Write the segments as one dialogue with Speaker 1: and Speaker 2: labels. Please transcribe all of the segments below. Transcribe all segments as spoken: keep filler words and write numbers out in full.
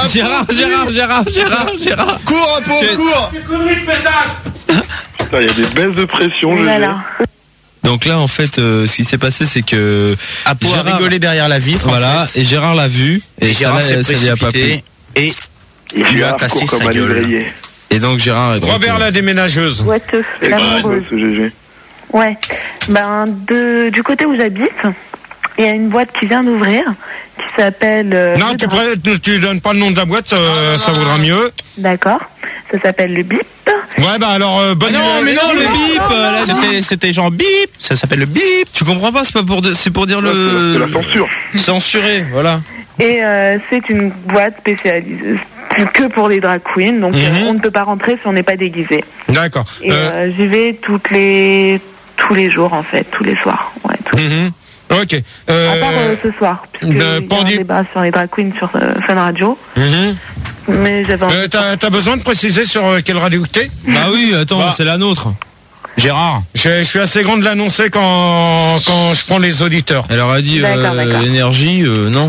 Speaker 1: Gérard, Gérard, Gérard, Gérard, Gérard.
Speaker 2: Cours, un peu, cours.
Speaker 3: Putain, il y a des baisses de pression.
Speaker 4: Voilà.
Speaker 1: Donc là, en fait, euh, ce qui s'est passé, c'est que
Speaker 5: Apo a
Speaker 1: Gérard
Speaker 5: rigolé derrière la vitre.
Speaker 1: Voilà,
Speaker 5: en fait.
Speaker 1: et Gérard l'a vu, et,
Speaker 5: Et
Speaker 1: ça,
Speaker 5: Gérard s'est
Speaker 1: ça lui a pas plu.
Speaker 5: précipité et il lui a cassé sa gueule.
Speaker 1: Et donc Gérard est donc,
Speaker 6: Robert la déménageuse.
Speaker 4: Boiteuse, l'amoureuse. Ouais. Ben, de, du côté où j'habite, il y a une boîte qui vient d'ouvrir, qui s'appelle... Euh,
Speaker 6: Non, tu, pré... tu donnes pas le nom de la boîte, euh, ça vaudra mieux.
Speaker 4: D'accord. Ça s'appelle le Bip.
Speaker 6: Ouais, bah alors, euh, bonne
Speaker 5: Ah non, mais non, le bip,
Speaker 4: non,
Speaker 5: là,
Speaker 4: non,
Speaker 5: c'était, c'était genre bip, ça s'appelle le bip.
Speaker 1: Tu comprends pas, c'est pas pour, de... c'est pour dire
Speaker 3: Ouais,
Speaker 1: le...
Speaker 3: c'est la censure.
Speaker 1: Censuré, voilà.
Speaker 4: Et euh, c'est une boîte spécialisée que pour les drag queens, donc
Speaker 6: Mm-hmm.
Speaker 4: euh, on ne peut pas rentrer si on n'est pas déguisé.
Speaker 6: D'accord.
Speaker 4: Et
Speaker 6: Euh...
Speaker 4: euh, j'y vais toutes les... tous les jours, en fait, tous les soirs. Ouais, tous...
Speaker 6: mm-hmm. Ok. Euh...
Speaker 4: À part euh, ce soir, puisque
Speaker 6: euh,
Speaker 4: il y a un
Speaker 6: Pandi-
Speaker 4: débat sur les drag queens sur euh, Fun Radio.
Speaker 6: Mm-hmm.
Speaker 4: Mais j'avais envie
Speaker 6: Euh, t'as, t'as besoin de préciser sur euh, quelle radio que t'es?
Speaker 1: Bah oui, attends,
Speaker 6: Bah.
Speaker 1: c'est la nôtre.
Speaker 5: Gérard.
Speaker 6: Je, je suis assez grand de l'annoncer quand, quand je prends les auditeurs.
Speaker 1: Elle aurait dit
Speaker 4: D'accord,
Speaker 1: euh,
Speaker 4: d'accord.
Speaker 1: énergie, euh, non.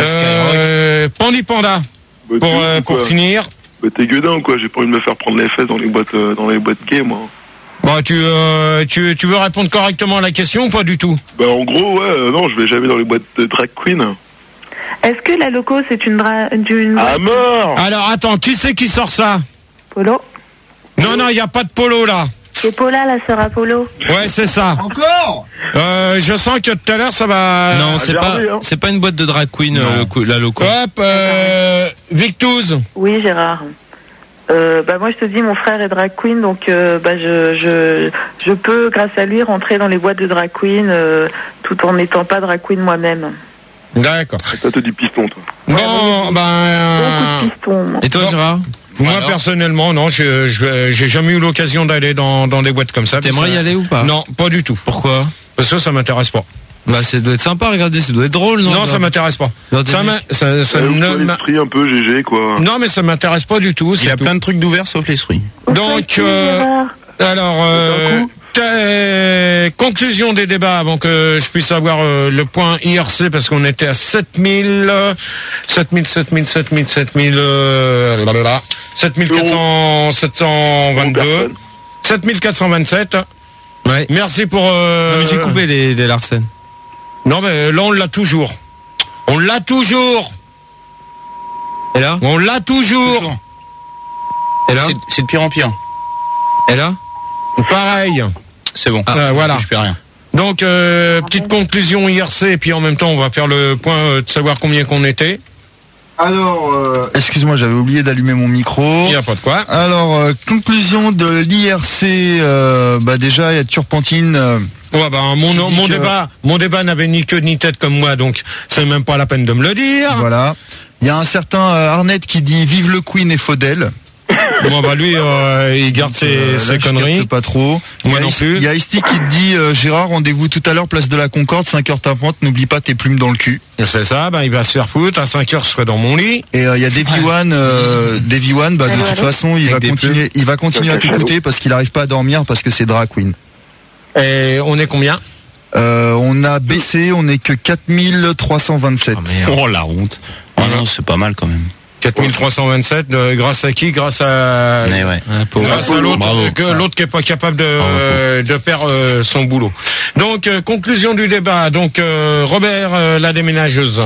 Speaker 6: Euh, Pandi Panda,
Speaker 3: Bah,
Speaker 6: pour,
Speaker 3: tu-
Speaker 6: euh, pour
Speaker 3: quoi.
Speaker 6: finir.
Speaker 3: Bah, t'es gueudin ou quoi? J'ai pas envie de me faire prendre les fesses dans les boîtes, euh, dans les boîtes gays, moi.
Speaker 6: Bah, tu, euh, tu, tu veux répondre correctement à la question ou pas du tout?
Speaker 3: Bah, en gros, ouais, euh, non, je vais jamais dans les boîtes de drag queen.
Speaker 4: Est-ce que la loco, c'est une dra... d'une...
Speaker 3: À mort!
Speaker 6: Alors, attends, qui c'est qui sort ça?
Speaker 4: Polo?
Speaker 6: Non, non, il n'y a pas de polo là.
Speaker 4: C'est Paula, la sœur Apollo.
Speaker 6: Ouais, c'est ça.
Speaker 2: Encore.
Speaker 6: Euh, je sens que tout à l'heure, ça va...
Speaker 1: Non, c'est pas,
Speaker 3: regardez, hein.
Speaker 1: c'est pas une boîte de drag queen, euh, le cou- la loco.
Speaker 6: Hop, euh, Victouz.
Speaker 4: Oui, Gérard. Euh, bah moi je te dis, mon frère est drag queen, donc euh, bah je, je je peux grâce à lui rentrer dans les boîtes de drag queen euh, tout en n'étant pas drag queen moi-même.
Speaker 6: D'accord.
Speaker 3: T'as tout du piston, toi.
Speaker 6: Bon, ben...
Speaker 4: Beaucoup de pistons. moi.
Speaker 1: Et toi,
Speaker 6: Bon.
Speaker 1: Gérard?
Speaker 6: Moi,
Speaker 1: Alors
Speaker 6: personnellement, non, je, je, j'ai jamais eu l'occasion d'aller dans, dans des boîtes comme ça.
Speaker 1: T'aimerais
Speaker 6: Ça-
Speaker 1: y aller ou pas?
Speaker 6: Non, pas du tout.
Speaker 1: Pourquoi?
Speaker 6: Parce que ça m'intéresse pas.
Speaker 1: Bah, ça doit être sympa, regardez, ça doit être drôle, non?
Speaker 6: Non, ça m'intéresse pas.
Speaker 1: Non,
Speaker 6: Ça,
Speaker 1: t'as
Speaker 6: m'a- ça, ça
Speaker 3: Euh,
Speaker 6: ne
Speaker 3: ouvre-toi
Speaker 6: m'a-
Speaker 3: l'esprit un peu, G G, quoi.
Speaker 6: non, mais ça m'intéresse pas du tout.
Speaker 5: Il y
Speaker 6: C'est
Speaker 5: a
Speaker 6: tout.
Speaker 5: plein de trucs d'ouvert sauf l'esprit.
Speaker 6: Donc, euh, alors, euh, t'as- conclusion des débats avant que je puisse avoir euh, le point I R C parce qu'on était à sept mille, euh, sept mille, sept mille, sept mille, sept mille, euh, blablabla, sept mille quatre cents, sept cent vingt-deux,
Speaker 3: Personne.
Speaker 6: sept mille quatre cent vingt-sept.
Speaker 1: Ouais.
Speaker 6: Merci pour... Euh,
Speaker 1: Non, mais j'ai coupé les, les Larsen.
Speaker 6: Non, mais là, on l'a toujours. On l'a toujours.
Speaker 1: Et là?
Speaker 6: On l'a toujours.
Speaker 5: Toujours.
Speaker 1: Et là?
Speaker 5: C'est, c'est de pire en pire.
Speaker 1: Et là?
Speaker 6: Pareil.
Speaker 5: C'est bon.
Speaker 6: Ah,
Speaker 5: C'est
Speaker 6: voilà.
Speaker 5: bon, je fais rien.
Speaker 6: Donc, euh, petite conclusion I R C, et puis en même temps, on va faire le point euh, de savoir combien qu'on était.
Speaker 2: Alors, euh, excuse-moi, j'avais oublié d'allumer mon micro.
Speaker 6: Il n'y a pas de quoi.
Speaker 2: Alors, euh, conclusion de l'I R C, euh, bah déjà, il y a Turpentine. Euh,
Speaker 6: Ouais, bah, mon,
Speaker 2: Qui dit
Speaker 6: mon
Speaker 2: que-
Speaker 6: débat, mon débat n'avait ni queue ni tête comme moi, donc c'est même pas la peine de me le dire.
Speaker 2: voilà. Il y a un certain euh, Arnett qui dit vive le Queen et Faudel.
Speaker 6: Bon, bah, lui, euh, il garde ses,
Speaker 2: Euh, là,
Speaker 6: ses
Speaker 2: je
Speaker 6: conneries.
Speaker 2: capte pas trop. Il y
Speaker 6: Moi
Speaker 2: a
Speaker 6: non
Speaker 2: Is-
Speaker 6: plus.
Speaker 2: Il y a Isti qui te dit euh, Gérard, rendez-vous tout à l'heure, place de la Concorde, cinq heures tapante, n'oublie pas tes plumes dans le cul.
Speaker 6: C'est ça, bah, il va se faire foutre. À cinq heures, je serai dans mon lit.
Speaker 2: Et euh, il y a Davy One, euh, Davy One, bah, de
Speaker 4: Allô,
Speaker 2: toute
Speaker 4: allô
Speaker 2: façon, il
Speaker 1: Avec
Speaker 2: va
Speaker 1: des
Speaker 2: continuer, il va continuer à t'écouter parce qu'il arrive pas à dormir parce que c'est drag queen.
Speaker 6: Et on est combien?
Speaker 2: Euh, on a baissé, on est que quatre mille trois cent vingt-sept.
Speaker 1: Oh, merde.
Speaker 5: Oh la honte. Oh non, c'est pas mal quand même.
Speaker 6: quatre mille trois cent vingt-sept, euh, grâce à qui? Grâce à,
Speaker 5: Mais ouais.
Speaker 1: Ah, pauvre.
Speaker 6: grâce à l'autre,
Speaker 5: Bravo.
Speaker 6: euh, que l'autre qui est pas capable de, euh, de faire euh, son boulot. Donc, euh, conclusion du débat. Donc, euh, Robert, euh, la déménageuse.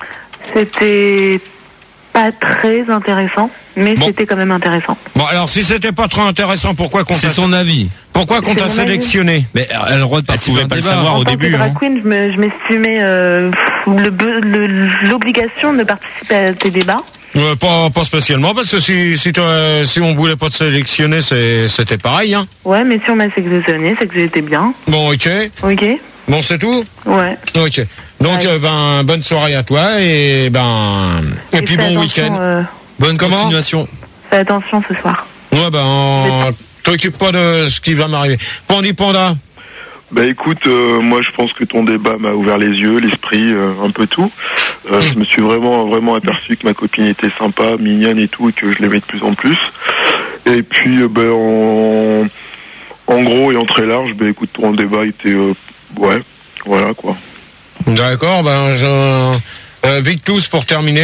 Speaker 4: C'était pas très intéressant, mais
Speaker 6: Bon.
Speaker 4: c'était quand même intéressant.
Speaker 6: Bon, alors, si c'était pas trop intéressant, pourquoi qu'on
Speaker 1: C'est
Speaker 6: t'a,
Speaker 1: son avis.
Speaker 6: pourquoi qu'on
Speaker 4: C'est
Speaker 6: t'a
Speaker 4: mon avis.
Speaker 6: sélectionné?
Speaker 1: Mais elle a le droit de
Speaker 5: Elle
Speaker 1: participer
Speaker 5: pouvait
Speaker 1: à un
Speaker 5: pas le
Speaker 1: débat.
Speaker 5: savoir
Speaker 4: En
Speaker 5: au
Speaker 4: tant
Speaker 5: début.
Speaker 4: que drag
Speaker 5: Hein.
Speaker 4: queen, je me- je m'estimais euh, le be- le- l'obligation de participer à tes débats.
Speaker 6: Euh, pas, pas spécialement, parce que si, si, toi, si on voulait pas te sélectionner, c'est, c'était pareil, hein.
Speaker 4: Ouais, mais si on m'a sélectionné, c'est que j'étais bien.
Speaker 6: Bon, ok.
Speaker 4: Ok.
Speaker 6: Bon, c'est tout?
Speaker 4: Ouais.
Speaker 6: Ok. Donc,
Speaker 4: Ouais.
Speaker 6: euh, ben, bonne soirée à toi, et ben, et, puis
Speaker 4: fais
Speaker 6: bon
Speaker 4: attention,
Speaker 6: week-end.
Speaker 4: euh,
Speaker 1: Bonne
Speaker 6: Comment
Speaker 1: continuation.
Speaker 4: fais attention ce soir.
Speaker 6: Ouais, ben, t'occupe pas de ce qui va m'arriver. Pandi Panda.
Speaker 3: Bah écoute, euh, moi je pense que ton débat m'a ouvert les yeux, l'esprit, euh, un peu tout. Euh, je me suis vraiment vraiment aperçu que ma copine était sympa, mignonne et tout, et que je l'aimais de plus en plus. Et puis, euh, ben en, en gros et en très large, ben écoute, ton débat était, euh, ouais, voilà quoi.
Speaker 6: D'accord, ben, je, euh, Victus pour terminer.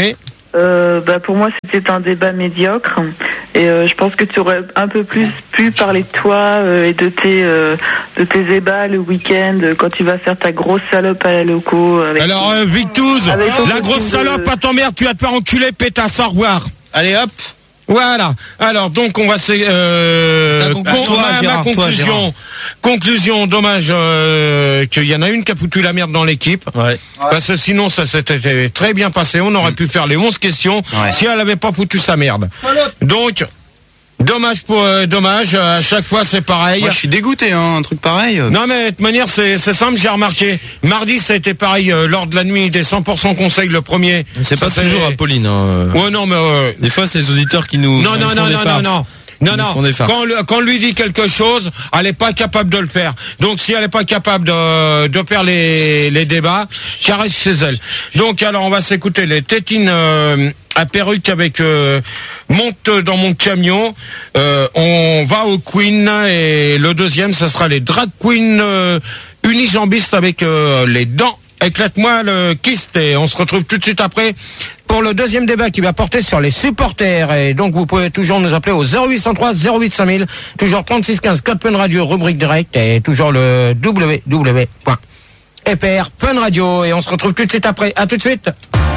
Speaker 4: Euh, bah pour moi c'était un débat médiocre et euh, je pense que tu aurais un peu plus pu parler de toi euh, et de tes euh, de tes débats le week-end euh, quand tu vas faire ta grosse salope à la loco. Avec
Speaker 6: Alors euh, Victouze, la grosse salope, pas t'emmerde, tu vas te faire enculer, pétasse, au revoir.
Speaker 5: Allez hop.
Speaker 6: Voilà. Alors donc on va se euh,
Speaker 5: con-
Speaker 6: con-
Speaker 5: toi,
Speaker 6: ma,
Speaker 5: Gérard,
Speaker 6: ma
Speaker 5: toi,
Speaker 6: conclusion.
Speaker 5: Gérard.
Speaker 6: Conclusion, dommage euh, qu'il y en a une qui a foutu la merde dans l'équipe.
Speaker 1: Ouais.
Speaker 6: Parce que sinon ça s'était très bien passé. On aurait pu faire les onze questions
Speaker 5: Ouais.
Speaker 6: si elle avait pas foutu sa merde. Donc dommage pour euh, dommage. À chaque fois c'est pareil.
Speaker 5: Moi, je suis dégoûté, hein, un truc pareil. euh.
Speaker 6: Non mais de toute manière c'est c'est simple, j'ai remarqué. Mardi ça a été pareil euh, lors de la nuit des cent pour cent conseils le premier.
Speaker 1: C'est
Speaker 6: Ça,
Speaker 1: pas toujours Apolline. Hein.
Speaker 6: Ouais non mais euh,
Speaker 1: Des fois, c'est les auditeurs qui nous.
Speaker 6: non,
Speaker 1: qui
Speaker 6: non,
Speaker 1: nous
Speaker 6: non,
Speaker 1: font des
Speaker 6: non, non,
Speaker 1: farces.
Speaker 6: non, non,
Speaker 1: Ils nous
Speaker 6: non.
Speaker 1: font des farces.
Speaker 6: Quand, le- quand on lui dit quelque chose, elle n'est pas capable de le faire. Donc, si elle n'est pas capable de, de faire les, les débats, qu'elle reste chez elle. Donc, alors, on va s'écouter les tétines euh, à perruque avec euh, monte dans mon camion. Euh, on va au Queen et le deuxième, ça sera les drag queens euh, unijambistes avec euh, les dents. Éclate-moi le kyste et on se retrouve tout de suite après pour le deuxième débat qui va porter sur les supporters. Et donc vous pouvez toujours nous appeler au zéro huit cent trois zéro huit cinq mille, toujours trente-six quinze code Fun Radio, rubrique direct et toujours le w w w point f r Fun Radio. Et on se retrouve tout de suite après. À tout de suite.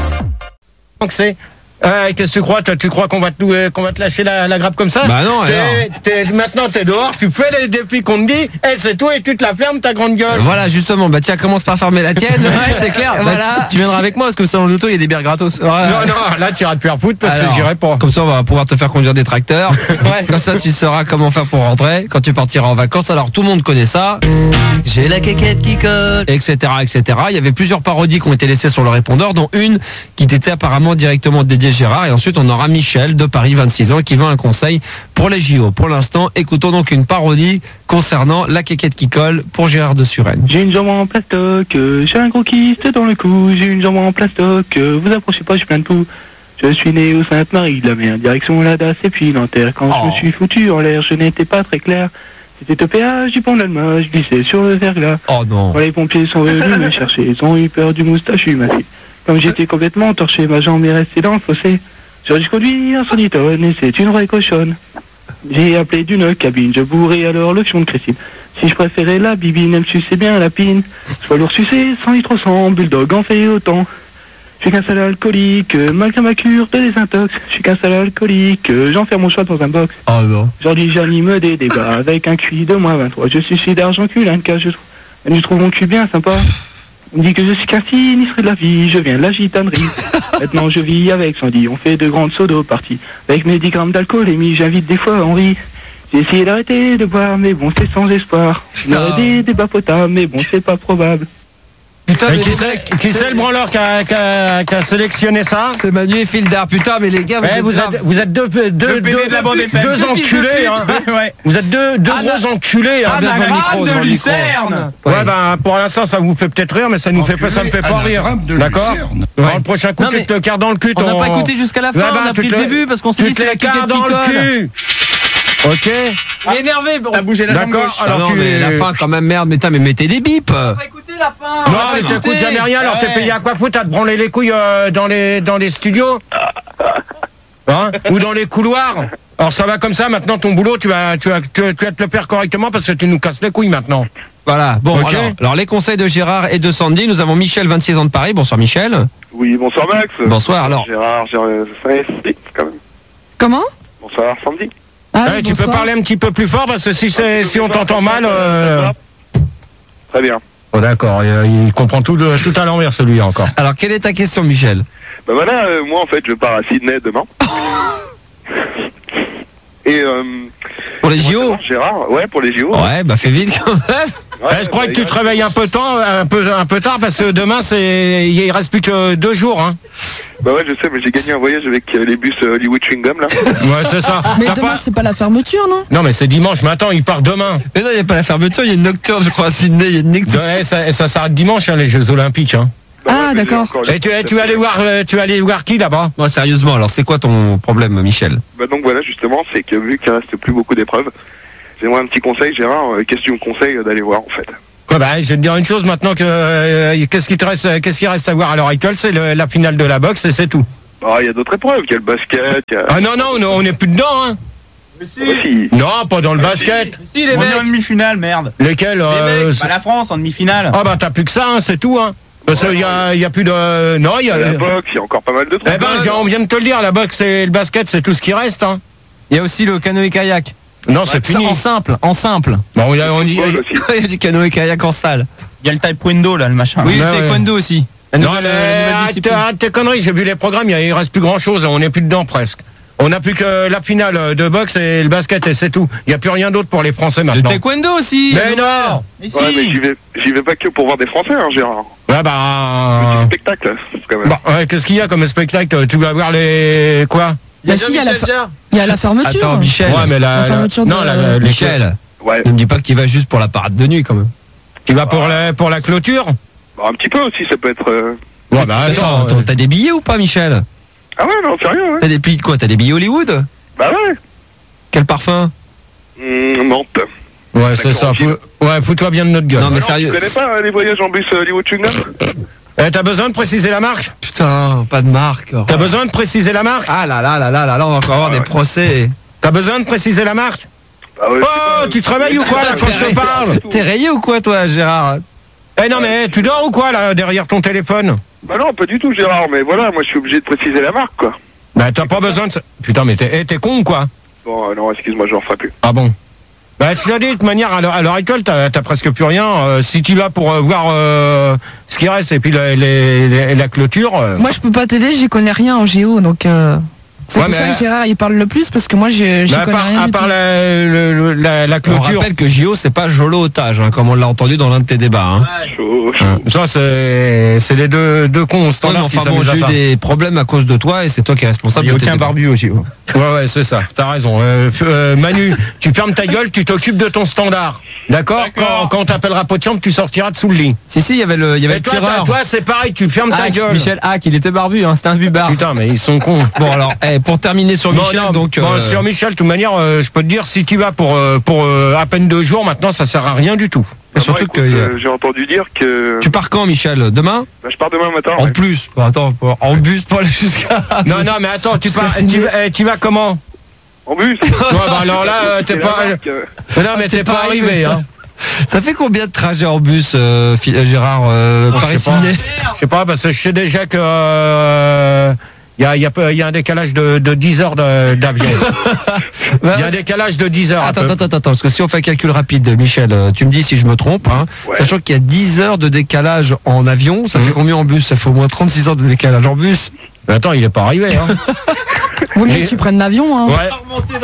Speaker 6: Donc c'est... Euh, qu'est-ce que tu crois, toi, tu crois qu'on va te, euh, qu'on va te lâcher la, la grappe comme ça?
Speaker 1: Bah non,
Speaker 6: T'es-
Speaker 1: alors.
Speaker 6: t'es- maintenant t'es dehors, tu fais les défis qu'on te dit, et c'est tout, et tu te la fermes ta grande gueule.
Speaker 7: Voilà, justement, bah tiens, commence par fermer la tienne.
Speaker 8: Ouais, c'est clair. Bah,
Speaker 7: Voilà.
Speaker 8: tu, tu viendras avec moi parce que salon de l'auto, il y a des bières gratos. Ouais.
Speaker 6: Non, non, là tu iras te faire foutre parce
Speaker 7: Alors,
Speaker 6: que j'irai pas.
Speaker 7: Comme ça, on va pouvoir te faire conduire des tracteurs.
Speaker 8: Ouais.
Speaker 7: Comme ça, tu sauras comment faire pour rentrer quand tu partiras en vacances. Alors, tout le monde connaît ça,
Speaker 8: J'ai la quéquette qui colle.
Speaker 7: et cetera, et cetera. Il y avait plusieurs parodies qui ont été laissées sur le répondeur, dont une qui était apparemment directement dédiée à Gérard. Et ensuite, on aura Michel de Paris, vingt-six ans, qui veut un conseil pour les J O. Pour l'instant, écoutons donc une parodie concernant la quéquette qui colle pour Gérard de Suresnes.
Speaker 9: J'ai une jambe en plastoc, euh, j'ai un gros kyste dans le cou, j'ai une jambe en plastoc, euh, vous approchez pas, j'ai plein de poux. Je suis né au Sainte-Marie de la Mer, direction la D A S et puis Nanterre. Quand je me suis foutu en l'air, je n'étais pas très clair. C'était au péage du pont d'Alma, je glissais sur le verglas.
Speaker 7: Oh non.
Speaker 9: Quand les pompiers sont venus me chercher, ils ont eu peur du moustachu, ma fille. Comme j'étais complètement torché, ma jambe est restée dans le fossé. J'aurais dû conduire sans y tonne et c'est une vraie cochonne. J'ai appelé d'une cabine, je bourrais alors le fion de Christine. Si je préférais la bibine, elle me suçait bien la pine. Soit lourd sucé, cent litres au sang, bulldog en fait autant. Je suis qu'un sale alcoolique, euh, malgré ma cure de désintox. Je suis qu'un sale alcoolique, euh, j'enferme mon choix dans un box.
Speaker 7: Oh non.
Speaker 9: Aujourd'hui j'anime des débats avec un Q I de moins vingt-trois. Je suis si d'argent cul, un cas, je trouve, je trouve mon cul bien sympa. On me dit que je suis qu'un sinistre de la vie, je viens de la gitanerie. Maintenant je vis avec Sandy, on fait de grandes sodos parties. Avec mes dix grammes d'alcoolémie, j'invite des fois Henri. J'ai essayé d'arrêter de boire, mais bon c'est sans espoir. On aurait des débats potables, mais bon c'est pas probable.
Speaker 7: Putain,
Speaker 6: Et
Speaker 7: mais
Speaker 6: qui
Speaker 7: les
Speaker 6: c'est,
Speaker 7: mecs,
Speaker 6: qui c'est le branleur qui a, qui a- qui a sélectionné ça?
Speaker 7: c'est Manu et Fildar. Putain, mais les gars,
Speaker 6: Eh, vous, êtes, vous êtes deux, deux, deux,
Speaker 5: pédés de la bande F M.
Speaker 6: deux
Speaker 5: Deux fils de
Speaker 6: enculés,
Speaker 5: pute.
Speaker 6: hein.
Speaker 5: Ouais.
Speaker 6: Vous êtes deux, deux
Speaker 5: Ana-
Speaker 6: gros enculés, hein, devant le micro,
Speaker 5: Anagramme
Speaker 6: devant
Speaker 5: de
Speaker 6: le micro.
Speaker 5: Lucerne.
Speaker 6: Ouais, ben, pour l'instant, ça vous fait peut-être rire, mais ça nous fait pas, ça me fait pas rire. D'accord? Dans le prochain coup,
Speaker 8: Non,
Speaker 6: tu
Speaker 8: mais
Speaker 6: te le carres dans le cul,
Speaker 8: On n'a
Speaker 6: ton-
Speaker 8: pas écouté jusqu'à la fin,
Speaker 6: Ouais, ben,
Speaker 8: on a
Speaker 6: tu
Speaker 8: pris
Speaker 6: te
Speaker 8: le
Speaker 6: le-
Speaker 8: début parce qu'on s'est
Speaker 6: Tu
Speaker 8: dit
Speaker 6: te
Speaker 8: c'est la
Speaker 6: les carres
Speaker 8: quéquette qui
Speaker 6: dans le
Speaker 8: colle.
Speaker 6: cul. Ok?
Speaker 8: Il est énervé, bon.
Speaker 5: T'as bougé la jambe
Speaker 6: D'accord,
Speaker 5: gauche.
Speaker 7: Ah
Speaker 6: alors
Speaker 7: non,
Speaker 6: tu
Speaker 7: mais la fin, quand même, merde. Mais, putain, mais mettez des bips.
Speaker 8: On va écouter la fin.
Speaker 6: Non,
Speaker 8: on va
Speaker 6: mais
Speaker 8: écouter.
Speaker 6: t'écoutes jamais rien, alors t'es
Speaker 5: Ouais.
Speaker 6: payé à quoi foutre à te branler les couilles euh, dans les dans les studios, hein, ou dans les couloirs. Alors ça va comme ça. Maintenant, ton boulot, tu vas tu vas tu, vas- tu vas te le faire correctement parce que tu nous casses les couilles maintenant.
Speaker 7: Voilà. Bon,
Speaker 6: Ok.
Speaker 7: alors, alors, les conseils de Gérard et de Sandy. Nous avons Michel, vingt-six ans de Paris. Bonsoir, Michel.
Speaker 3: Oui, bonsoir Max.
Speaker 7: Bonsoir, alors.
Speaker 3: Gérard, Gérard, Sandy, quand même.
Speaker 10: Comment?
Speaker 3: Bonsoir Sandy.
Speaker 10: Ah,
Speaker 6: Ouais,
Speaker 10: oui,
Speaker 6: tu peux
Speaker 10: bonsoir.
Speaker 6: parler un petit peu plus fort parce que si c'est si on t'entend mal. Euh...
Speaker 3: Très bien.
Speaker 6: Oh, d'accord, il, il comprend tout de, tout à l'envers celui encore.
Speaker 7: Alors, quelle est ta question, Michel?
Speaker 3: Bah voilà, euh, moi en fait je pars à Sydney demain. Et euh,
Speaker 7: Pour les
Speaker 3: moi,
Speaker 7: J O?
Speaker 3: savoir, Gérard, ouais pour les J O.
Speaker 7: Ouais, bah fais vite quand même.
Speaker 3: Ouais,
Speaker 6: Ouais, je crois
Speaker 3: bah,
Speaker 6: que tu
Speaker 3: il
Speaker 6: te réveilles un peu tard, un peu un peu tard parce que demain c'est il reste plus que deux jours, hein.
Speaker 3: Bah ouais, je sais, mais j'ai gagné un voyage avec euh, les bus euh, Hollywood Chewing-Gum là.
Speaker 6: Ouais, c'est ça.
Speaker 10: Mais
Speaker 6: T'as
Speaker 10: demain,
Speaker 6: pas-
Speaker 10: c'est pas la fermeture, non?
Speaker 6: Non, mais c'est dimanche. Mais attends, il part demain.
Speaker 7: Mais non, il n'y a pas la fermeture, il y a une nocturne, je crois, à Sydney. Il y a une nocturne.
Speaker 6: Ouais, ça, ça s'arrête dimanche, hein, les Jeux Olympiques. Hein.
Speaker 3: Bah
Speaker 10: Ah,
Speaker 3: ouais, mais
Speaker 10: d'accord.
Speaker 3: j'ai encore les
Speaker 6: Et tu,
Speaker 3: bus,
Speaker 6: tu vas aller voir, euh, tu vas aller voir qui là-bas?
Speaker 7: Non, sérieusement, alors c'est quoi ton problème, Michel?
Speaker 3: Bah donc voilà, justement, c'est que vu qu'il reste plus beaucoup d'épreuves, j'aimerais un petit conseil, Gérard. euh, Qu'est-ce que tu me conseilles d'aller voir en fait?
Speaker 6: Ouais, bah, je vais te dire une chose maintenant que euh, qu'est-ce qui te reste, qu'est-ce qui reste à voir à l'heure actuelle, c'est le- la finale de la boxe et c'est tout.
Speaker 3: Ah, il y a d'autres épreuves, il y a le basket, il y a...
Speaker 6: Ah non, non, on on est plus dedans, hein.
Speaker 3: Ah, si.
Speaker 6: Non, pas dans le basket.
Speaker 8: Si, les
Speaker 5: On
Speaker 8: mecs.
Speaker 5: est en demi-finale, merde.
Speaker 6: Lesquels
Speaker 8: Les
Speaker 6: euh,
Speaker 8: mecs,
Speaker 6: c'est-
Speaker 5: Bah, la France en demi-finale.
Speaker 6: Ah bah t'as plus que ça, hein, c'est tout, hein. Parce qu'il y a, il y a plus de... Non, il y
Speaker 3: Il y a
Speaker 6: a...
Speaker 3: la boxe, il y a encore pas mal de trucs.
Speaker 6: Eh ben, j'ai- on vient de te le dire, la boxe et le basket, c'est tout ce qui reste, hein.
Speaker 8: Il y a aussi le canoë-kayak.
Speaker 6: Non, c'est
Speaker 8: Ça,
Speaker 6: fini.
Speaker 8: en simple, en simple.
Speaker 6: Bon, on y a- on y-
Speaker 3: Football aussi.
Speaker 7: Il y a du canoë-kayak en salle.
Speaker 5: Il y a le taekwondo, là, le machin.
Speaker 8: Oui,
Speaker 6: Ouais,
Speaker 8: le taekwondo aussi. La
Speaker 6: Non,
Speaker 8: nouvelle,
Speaker 6: mais
Speaker 8: la nouvelle
Speaker 6: arrête,
Speaker 8: discipline.
Speaker 6: arrête tes conneries, j'ai vu les programmes, il y a- il reste plus grand chose, on n'est plus dedans presque. On n'a plus que la finale de boxe et le basket et c'est tout. Il n'y a plus rien d'autre pour les Français
Speaker 8: Le
Speaker 6: maintenant.
Speaker 8: taekwondo aussi.
Speaker 6: Mais non.
Speaker 5: Mais si.
Speaker 3: Ouais, mais j'y vais, j'y vais pas que pour voir des Français, hein, Gérard.
Speaker 6: Ouais bah...
Speaker 3: Spectacle, quand même.
Speaker 6: Bon, ouais, qu'est-ce qu'il y a comme spectacle? Tu vas voir les... quoi?
Speaker 8: Il y a
Speaker 10: Bah si, il y a la
Speaker 8: Jean-Michel
Speaker 10: fa-
Speaker 8: Jarre.
Speaker 10: Il y la fermeture.
Speaker 7: Attends, Michel.
Speaker 6: Ouais, mais la...
Speaker 10: La fermeture
Speaker 6: non,
Speaker 10: de-
Speaker 6: la, la- les-
Speaker 7: Michel,
Speaker 3: Ouais,
Speaker 7: ne me dis pas que tu vas juste pour la parade de nuit quand même.
Speaker 6: Tu vas pour la, pour la clôture?
Speaker 3: bah, un petit peu aussi, ça peut être... euh,
Speaker 6: Ouais, bah
Speaker 7: Attends,
Speaker 6: attends.
Speaker 7: attends, t'as des billets ou pas, Michel?
Speaker 3: Ah ouais, non, sérieux, ouais.
Speaker 7: T'as des billets de quoi? T'as des billets Hollywood?
Speaker 3: Bah ouais.
Speaker 7: Quel parfum?
Speaker 3: Mmh, Nantes.
Speaker 6: Ouais, c'est ça. Fou- Ouais, fous-toi bien de notre gueule.
Speaker 7: Non, mais
Speaker 3: Ah non,
Speaker 7: sérieux.
Speaker 3: Tu connais pas hein, les voyages en bus euh, Hollywood Chewing Gum?
Speaker 6: Eh, t'as besoin de préciser la marque?
Speaker 7: Putain, pas de marque.
Speaker 6: T'as besoin de préciser la marque?
Speaker 7: Ah là là là là là là, on va encore avoir des procès.
Speaker 6: T'as besoin de préciser la marque?
Speaker 3: Bah ouais,
Speaker 6: Oh, tu te réveilles ou quoi là quand je te parle?
Speaker 7: T'es rayé ou quoi, toi, Gérard?
Speaker 6: Eh non mais tu dors ou quoi là derrière ton téléphone?
Speaker 3: Bah non, pas du tout, Gérard, mais voilà, moi je suis obligé de préciser la marque, quoi.
Speaker 6: Bah t'as pas besoin de ça. Putain mais t'es eh, t'es con ou quoi?
Speaker 3: Bon, euh, non, excuse-moi, je ne referai plus.
Speaker 6: Ah bon? Bah tu l'as dit de toute manière à l'heure à l'heure actuelle t'as t'as presque plus rien. Euh, si tu vas pour euh, voir euh, ce qui reste et puis la, les- les- la clôture. euh,
Speaker 10: Moi, je peux pas t'aider, j'y connais rien en géo, donc euh, c'est
Speaker 6: Ouais,
Speaker 10: pour ça
Speaker 6: mais-
Speaker 10: que Gérard il parle le plus parce que moi, j'y j'y
Speaker 6: bah, à
Speaker 10: connais
Speaker 6: part,
Speaker 10: rien
Speaker 6: à
Speaker 10: du
Speaker 6: part
Speaker 10: tout.
Speaker 6: la, le- le- la, la
Speaker 7: On
Speaker 6: clôture.
Speaker 7: rappelle que J O, c'est pas Jolo otage, hein, comme on l'a entendu dans l'un de tes débats. Hein.
Speaker 3: Chaud, chaud.
Speaker 6: Hein, Ça c'est c'est les deux deux cons au
Speaker 7: Ouais, mais
Speaker 6: standard qui
Speaker 7: enfin bon,
Speaker 6: s'amusent à
Speaker 7: j'ai eu
Speaker 6: ça.
Speaker 7: des problèmes à cause de toi et c'est toi qui es responsable
Speaker 5: Il n'y a
Speaker 7: de tes
Speaker 5: aucun
Speaker 7: débats.
Speaker 5: barbu au J O.
Speaker 6: Ouais, ouais, c'est ça. T'as raison. Euh, f- euh, Manu, tu fermes ta gueule, tu t'occupes de ton standard. D'accord? Quand, quand on t'appellera pot de chambre, tu sortiras de sous le lit.
Speaker 7: Si, si, il y avait le, il y avait
Speaker 6: Et
Speaker 7: le
Speaker 6: toi,
Speaker 7: tireur.
Speaker 6: toi, toi, c'est pareil, tu fermes ta
Speaker 7: Hack,
Speaker 6: gueule.
Speaker 7: Michel Hack, il était barbu, hein, c'était un bubard.
Speaker 6: Putain, mais ils sont cons.
Speaker 7: Bon alors, eh, pour terminer sur
Speaker 6: Bon,
Speaker 7: Michel,
Speaker 6: non,
Speaker 7: donc.
Speaker 6: bon,
Speaker 7: euh,
Speaker 6: sur Michel, de toute manière, euh, je peux te dire, si tu vas pour, euh, pour euh, à peine deux jours, maintenant, ça sert à rien du tout.
Speaker 7: et surtout
Speaker 3: Moi,
Speaker 7: que
Speaker 3: écoute,
Speaker 7: euh,
Speaker 3: euh, j'ai entendu dire que...
Speaker 7: tu pars quand, Michel? Demain?
Speaker 3: Bah, je pars demain matin.
Speaker 7: En
Speaker 3: ouais.
Speaker 7: plus. Bon, attends, pour- en bus pour aller jusqu'à.
Speaker 6: Non, non, mais attends, tu,
Speaker 7: Jusqu'à
Speaker 6: pars,
Speaker 7: Sydney.
Speaker 6: tu, vas- eh, tu vas comment?
Speaker 3: En bus.
Speaker 6: Ouais, bah alors là, euh, t'es
Speaker 3: C'est la
Speaker 6: pas.
Speaker 3: marque, euh,
Speaker 6: Non, mais t'es
Speaker 7: T'es
Speaker 6: pas
Speaker 7: pas
Speaker 6: arrivé,
Speaker 7: arrivé.
Speaker 6: hein.
Speaker 7: Ça fait combien de trajets en bus, euh, Phil- euh, Gérard euh,
Speaker 6: Oh, je sais
Speaker 7: Paris-Sydney?
Speaker 6: Je sais pas, parce que je sais déjà que. euh, Il y, a, il y, a, peu- il y a un décalage de, de dix heures de- d'avion. Il y a un décalage de dix heures. un
Speaker 7: Attends,
Speaker 6: peu.
Speaker 7: attends, attends, attends, parce que si on fait un calcul rapide, Michel, euh, tu me dis si je me trompe, hein,
Speaker 3: Ouais.
Speaker 7: sachant qu'il y a dix heures de décalage en avion, ça
Speaker 6: Mhm.
Speaker 7: fait combien en bus? Ça fait au moins trente-six heures de décalage en bus.
Speaker 6: Mais attends, il est pas arrivé. Hein.
Speaker 10: Vaut mieux
Speaker 6: Mais-
Speaker 10: que tu prennes l'avion. Hein.
Speaker 6: Ouais.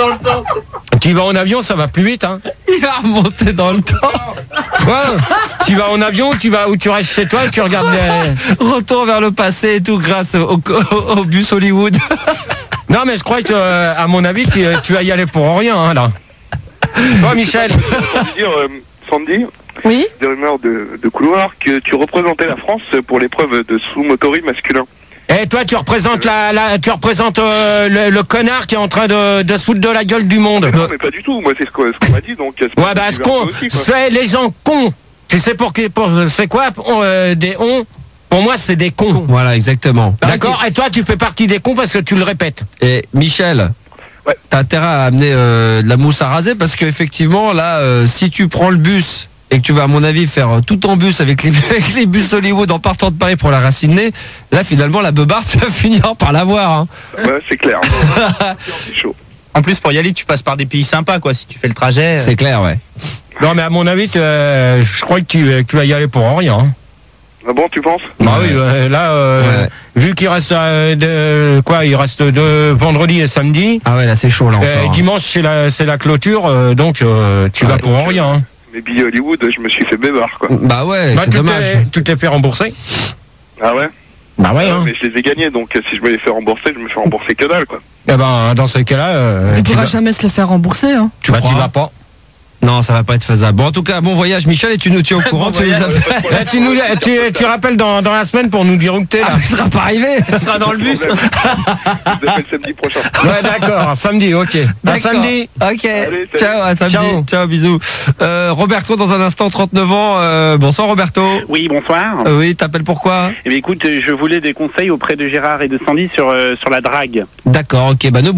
Speaker 6: Tu vas en avion, ça va plus vite. Hein.
Speaker 7: Il va remonter dans le temps.
Speaker 6: Ouais. Tu vas en avion, tu vas où tu restes chez toi et tu regardes les.
Speaker 7: Retour vers le passé et tout grâce au, au- au bus Hollywood.
Speaker 6: Non, mais je crois que, euh, à mon avis, tu, tu vas y aller pour rien, hein, là. Toi, Michel.
Speaker 3: J'ai entendu dire, euh, Sandy,
Speaker 10: Oui.
Speaker 3: des rumeurs de, de couloir, que tu représentais la France pour l'épreuve de sous-motori masculin.
Speaker 6: Et toi, tu représentes la, la tu représentes euh, le, le connard qui est en train de, de se foutre de la gueule du monde.
Speaker 3: Non, mais pas du tout. Moi, c'est ce qu'on ce qu'on m'a dit, donc... c'est
Speaker 6: Ouais, bah, ce con,
Speaker 3: aussi, quoi.
Speaker 6: c'est les gens cons. Tu sais pour qui, pour, c'est quoi, on, euh, des on? Pour moi, c'est des cons.
Speaker 7: Voilà, exactement.
Speaker 6: D'accord? Et toi, tu fais partie des cons parce que tu le répètes.
Speaker 7: Et Michel,
Speaker 3: Ouais.
Speaker 7: t'as intérêt à amener euh, de la mousse à raser parce qu'effectivement, là, euh, si tu prends le bus et que tu vas, à mon avis, faire euh, tout en bus avec les, avec les bus Hollywood en partant de Paris pour la Racine, là, finalement, la beubare, tu vas finir par l'avoir. Hein.
Speaker 3: Ouais, c'est clair. C'est chaud.
Speaker 5: En plus, pour y aller, tu passes par des pays sympas, quoi. Si tu fais le trajet.
Speaker 7: C'est clair, ouais.
Speaker 6: Non, mais à mon avis, tu, euh, je crois que tu, que tu vas y aller pour rien. Hein.
Speaker 3: Ah bon, tu penses?
Speaker 6: Bah
Speaker 7: Ouais.
Speaker 6: oui, euh, là, euh,
Speaker 7: Ouais.
Speaker 6: vu qu'il reste euh, de, quoi, il reste de vendredi et samedi.
Speaker 7: Ah ouais, là, c'est chaud, là, encore.
Speaker 6: Euh,
Speaker 7: hein.
Speaker 6: dimanche, c'est la, c'est la clôture, euh, donc euh, tu
Speaker 7: Ouais,
Speaker 6: vas pour
Speaker 3: donc,
Speaker 6: rien. Hein.
Speaker 3: Mes billets Hollywood, je me suis fait bébard, quoi.
Speaker 7: Bah ouais,
Speaker 6: Bah,
Speaker 7: c'est
Speaker 6: tu
Speaker 7: dommage.
Speaker 6: t'es- tu t'es fait rembourser.
Speaker 3: Ah ouais?
Speaker 6: Bah ouais.
Speaker 3: Ah,
Speaker 6: Hein.
Speaker 3: mais je les ai gagnés, donc euh, si je me les fais rembourser, je me fais rembourser que dalle, quoi.
Speaker 6: Eh ben, dans ces cas-là, euh,
Speaker 10: Il
Speaker 6: tu
Speaker 10: pourra
Speaker 6: vas,
Speaker 10: jamais se les faire rembourser. Hein.
Speaker 7: Tu
Speaker 6: bah,
Speaker 7: crois
Speaker 6: tu vas pas.
Speaker 7: Non, ça va pas être faisable. Bon, en tout cas, bon voyage, Michel, et tu nous tiens au courant. tu, nous appelles.
Speaker 6: Là, tu, nous, tu, tu rappelles dans, dans la semaine pour nous dire où que t'es là.
Speaker 7: Ah, il sera pas arrivé.
Speaker 8: Il sera dans le bus.
Speaker 3: Je vous appelle samedi prochain.
Speaker 6: Ouais, d'accord, samedi, ok. À
Speaker 7: D'accord.
Speaker 6: samedi.
Speaker 7: Ok.
Speaker 3: Allez, salut.
Speaker 7: Ciao, à samedi.
Speaker 6: Ciao.
Speaker 7: Ciao, bisous. Euh, Roberto, dans un instant, trente-neuf ans. Euh, bonsoir, Roberto.
Speaker 11: Oui, bonsoir.
Speaker 7: Euh, oui, t'appelles pourquoi?
Speaker 11: Eh bien, écoute, je voulais des conseils auprès de Gérard et de Sandy sur, euh, sur la drague.
Speaker 7: D'accord, ok. Bah, ne